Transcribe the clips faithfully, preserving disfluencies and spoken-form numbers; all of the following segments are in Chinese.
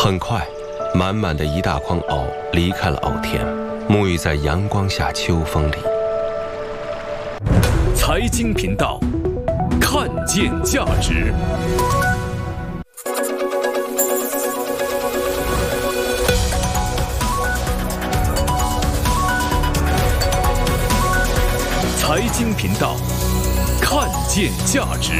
很快，满满的一大筐藕离开了藕田，沐浴在阳光下秋风里。 财经频道，看见价值。财经频道，看见价值。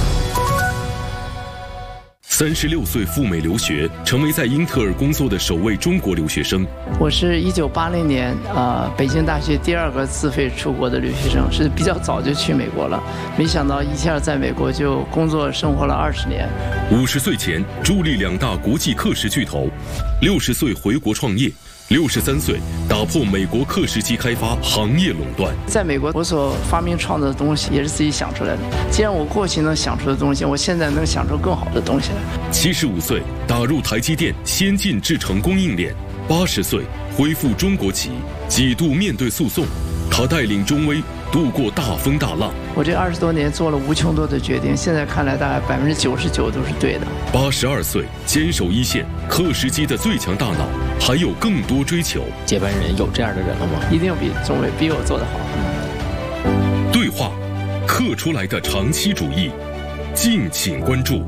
三十六岁赴美留学，成为在英特尔工作的首位中国留学生。 我是一九八零年呃北京大学第二个自费出国的留学生，是比较早就去美国了。没想到一下在美国就工作生活了二十年。 五十岁前助力两大国际课时巨头，六十岁回国创业。六十三岁打破美国刻石机开发行业垄断。 在美国，我所发明创造的东西也是自己想出来的。既然我过去能想出的东西，我现在能想出更好的东西来。 七十五岁打入台积电先进制程供应链。八十岁恢复中国籍，几度面对诉讼，他带领中微度过大风大浪。 我这二十多年做了无穷多的决定，现在看来大概百分之九十九都是对的。 八十二岁坚守一线，刻石机的最强大脑，还有更多追求。 接班人有这样的人了吗？ 一定比中微比我做得好。 对话，刻出来的长期主义，敬请关注。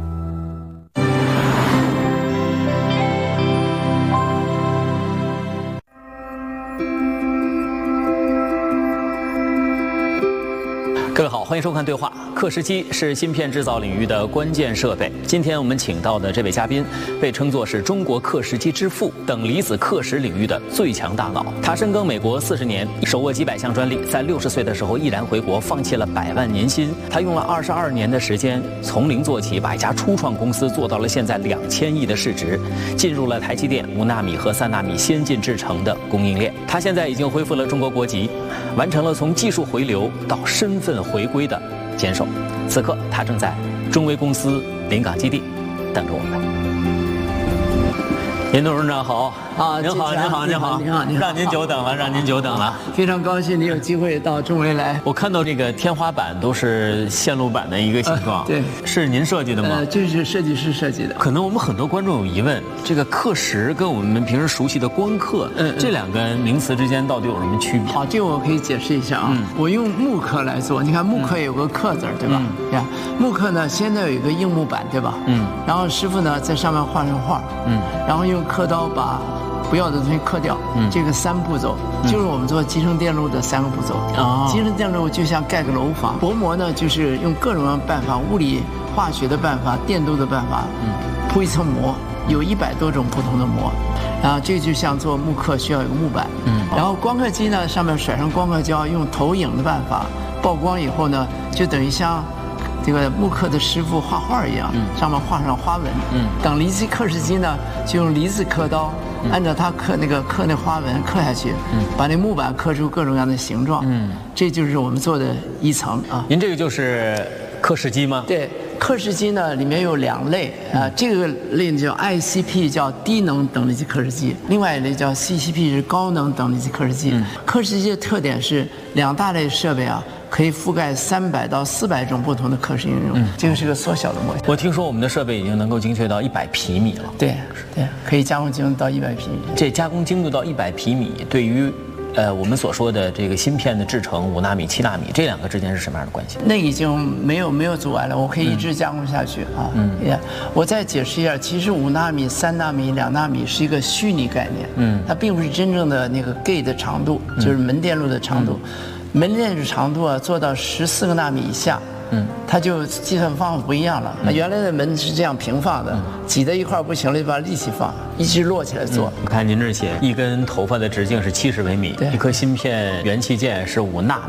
各位好，欢迎收看对话。刻石机是芯片制造领域的关键设备。今天我们请到的这位嘉宾，被称作是中国刻石机之父，等离子刻石领域的最强大脑。他深耕美国四十年，手握几百项专利，在六十岁的时候毅然回国，放弃了百万年薪。他用了二十二年的时间，从零做起，把一家初创公司做到了现在两千亿的市值，进入了台积电五纳米和三纳米先进制程的供应链。他现在已经恢复了中国国籍，完成了从技术回流到身份回归的坚守。此刻他正在中微公司临港基地等着我们。严董事长好啊， 您好，您好，您好， 您好，您好， 让您久等了，让您久等了。 非常高兴你有机会到中微来。 我看到这个天花板都是线路板的一个形状， 呃、对， 是您设计的吗？ 呃，这是设计师设计的。 可能我们很多观众有疑问，这个刻石跟我们平时熟悉的光刻，嗯，这两个名词之间到底有什么区别？ 好，这个我可以解释一下啊。嗯、我用木刻来做，你看木刻有个刻字，对吧？对呀、嗯，木刻呢，现在有一个硬木板，对吧？嗯。然后师傅呢在上面画上画，嗯，然后用刻刀把不要的东西刻掉，嗯，这个三步骤、嗯、就是我们做集成电路的三个步骤。哦，集成电路就像盖个楼房，薄膜呢就是用各种各样的办法，物理、化学的办法、电镀的办法，嗯，铺一层膜，有一百多种不同的膜，啊，这就像做木刻需要有个木板，嗯，然后光刻机呢上面甩上光刻胶，用投影的办法曝光以后呢，就等于像这个木刻的师傅画画一样，嗯，上面画上花纹，嗯，等离子刻石机呢就用离子刻刀。按照它刻那个刻那花纹刻下去，嗯，把那木板刻出各种各样的形状，嗯，这就是我们做的一层啊。 您这个就是刻石机吗？ 对，刻石机呢里面有两类啊，这个类叫 I C P， 叫低能等离子刻石机，另外一类叫 C C P， 是高能等离子刻石机。嗯，刻石机的特点是两大类设备啊，可以覆盖三百到四百种不同的刻石应用。嗯，这个是个缩小的模型。 我听说我们的设备已经能够精确到一百皮米了。 对，对，可以加工精度到一百皮米。 这加工精度到一百皮米，对于呃我们所说的这个芯片的制程五纳米、七纳米这两个之间是什么样的关系？ 那已经没有没有做完了，我可以一直加工下去啊。嗯，也我再解释一下，其实五纳米、三纳米、两纳米是一个虚拟概念，嗯，它并不是真正的那个 gate 的长度，就是门电路的长度。嗯，门电路长度啊，做到十四个纳米以下，嗯，它就计算方法不一样了。嗯，原来的门是这样平放的，嗯，挤在一块不行了，就把它立起放，一直摞起来做。 我、嗯、看您这写，一根头发的直径是七十微米，一颗芯片元器件是五纳